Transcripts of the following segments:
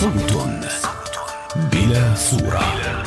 صوت بلا صورة.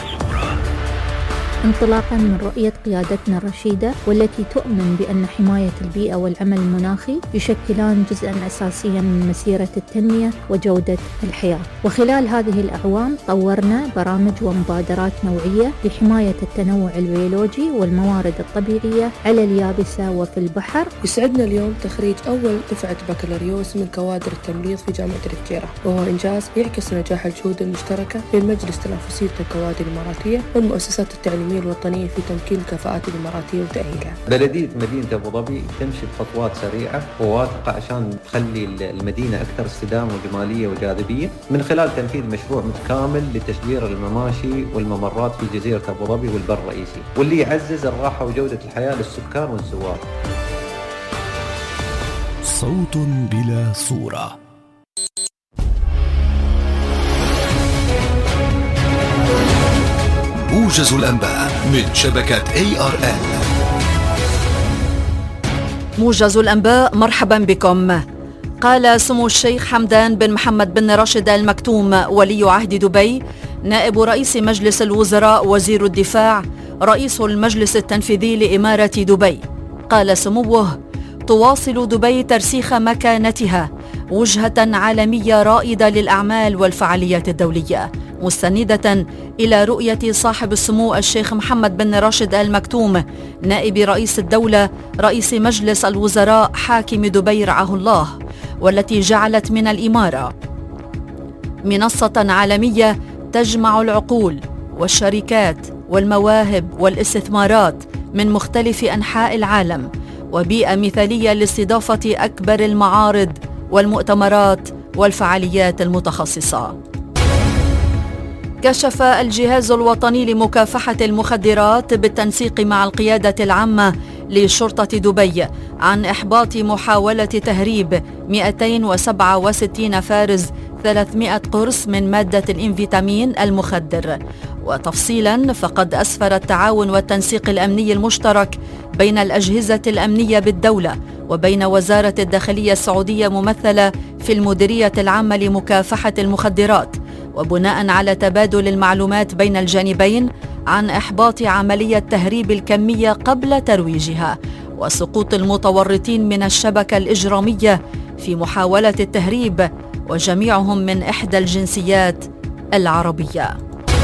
انطلاقا من رؤية قيادتنا الرشيدة والتي تؤمن بأن حماية البيئة والعمل المناخي يشكلان جزءا أساسيا من مسيرة التنمية وجودة الحياة. وخلال هذه الأعوام طورنا برامج ومبادرات نوعية لحماية التنوع البيولوجي والموارد الطبيعية على اليابسة وفي البحر. يسعدنا اليوم تخريج أول دفعة بكالوريوس من كوادر التمريض في جامعة الفجيرة، وهو إنجاز يعكس نجاح الجهود المشتركة بين مجلس تنافسية الكوادر الإماراتية والمؤسسات التعليمية الوطنية في تمكين الكفاءات الإماراتية وتأهيلها. بلدية مدينة أبو ظبي تمشي بخطوات سريعة وواثقة عشان تخلي المدينة أكثر استدامة وجمالية وجاذبية من خلال تنفيذ مشروع متكامل لتشجير المماشي والممرات في جزيرة أبو ظبي والبر الرئيسي، واللي يعزز الراحة وجودة الحياة للسكان والزوار. صوت بلا صورة. موجز الأنباء من شبكة ARN. موجز الأنباء، مرحبا بكم. قال سمو الشيخ حمدان بن محمد بن راشد آل مكتوم ولي عهد دبي، نائب رئيس مجلس الوزراء، وزير الدفاع، رئيس المجلس التنفيذي لإمارة دبي، قال سموه: تواصل دبي ترسيخ مكانتها وجهة عالمية رائدة للأعمال والفعاليات الدولية، مستندة إلى رؤية صاحب السمو الشيخ محمد بن راشد آل مكتوم نائب رئيس الدولة رئيس مجلس الوزراء حاكم دبي رعاه الله، والتي جعلت من الإمارة منصة عالمية تجمع العقول والشركات والمواهب والاستثمارات من مختلف أنحاء العالم، وبيئة مثالية لاستضافة أكبر المعارض والمؤتمرات والفعاليات المتخصصة. كشف الجهاز الوطني لمكافحة المخدرات بالتنسيق مع القيادة العامة لشرطة دبي عن إحباط محاولة تهريب 267 فارز 300 قرص من مادة الإنفيتامين المخدر. وتفصيلا، فقد أسفر التعاون والتنسيق الأمني المشترك بين الأجهزة الأمنية بالدولة وبين وزارة الداخلية السعودية ممثلة في المديرية العامة لمكافحة المخدرات، وبناء على تبادل المعلومات بين الجانبين عن إحباط عملية تهريب الكمية قبل ترويجها وسقوط المتورطين من الشبكة الإجرامية في محاولة التهريب، وجميعهم من إحدى الجنسيات العربية.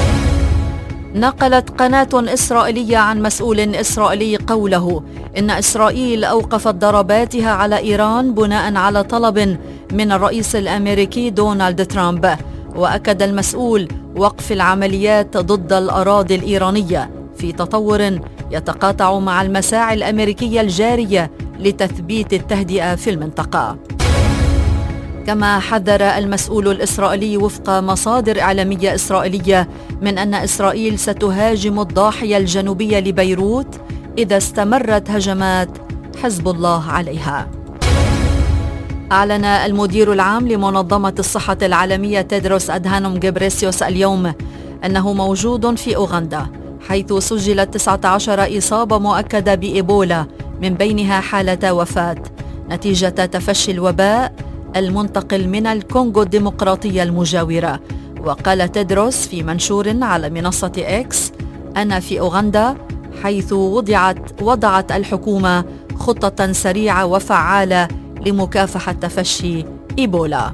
نقلت قناة إسرائيلية عن مسؤول إسرائيلي قوله إن إسرائيل أوقفت ضرباتها على إيران بناء على طلب من الرئيس الأمريكي دونالد ترامب. وأكد المسؤول وقف العمليات ضد الأراضي الإيرانية في تطور يتقاطع مع المساعي الأمريكية الجارية لتثبيت التهدئة في المنطقة. كما حذر المسؤول الإسرائيلي وفق مصادر إعلامية إسرائيلية من أن إسرائيل ستهاجم الضاحية الجنوبية لبيروت إذا استمرت هجمات حزب الله عليها. أعلن المدير العام لمنظمة الصحة العالمية تيدروس أدهانوم غيبريسيوس اليوم أنه موجود في أوغندا، حيث سجلت 19 إصابة مؤكدة بإيبولا، من بينها حالة وفاة نتيجة تفشي الوباء المنتقل من الكونغو الديمقراطية المجاورة. وقال تيدروس في منشور على منصة إكس: أنا في أوغندا، حيث وضعت الحكومة خطة سريعة وفعالة لمكافحة تفشي إيبولا.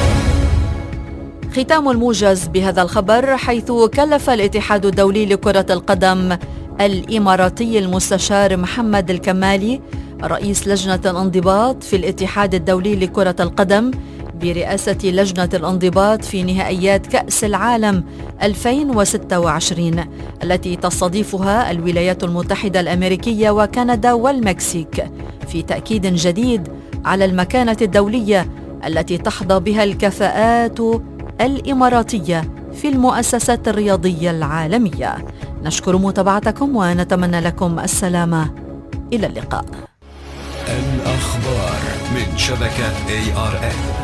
ختام الموجز بهذا الخبر، حيث كلف الاتحاد الدولي لكرة القدم الإماراتي المستشار محمد الكمالي رئيس لجنة الانضباط في الاتحاد الدولي لكرة القدم برئاسة لجنة الانضباط في نهائيات كأس العالم 2026 التي تستضيفها الولايات المتحدة الأمريكية وكندا والمكسيك، في تأكيد جديد على المكانة الدولية التي تحظى بها الكفاءات الإماراتية في المؤسسات الرياضية العالمية. نشكر متابعتكم ونتمنى لكم السلامة. إلى اللقاء. الأخبار من شبكة ARN.